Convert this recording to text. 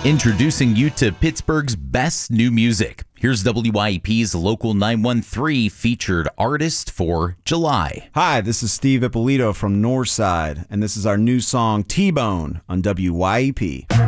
Introducing you to Pittsburgh's best new music. Here's WYEP's Local 913 featured artist for July. Hi, this is Steve Ippolito from Northside, and this is our new song T-Bone on WYEP.